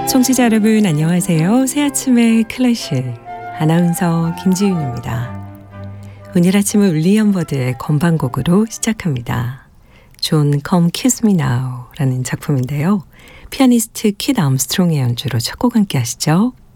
청취자 여러분 안녕하세요. 새아침의 클래식 아나운서 김지윤입니다. 오늘 아침은 윌리엄 버드의 건반곡으로 시작합니다. 존 Come Kiss Me Now 라는 작품인데요. 피아니스트 킷 암스트롱의 연주로 첫 곡 함께 하시죠.